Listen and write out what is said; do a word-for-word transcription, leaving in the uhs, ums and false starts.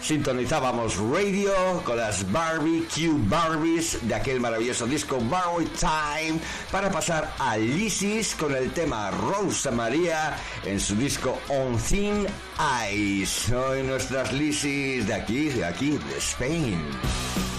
Sintonizábamos radio con las Barbecue Barbies de aquel maravilloso disco Borrowed Time para pasar a Lisis con el tema Rosa María en su disco On Thin Ice. Hoy nuestras Lisis de aquí, de aquí, de Spain.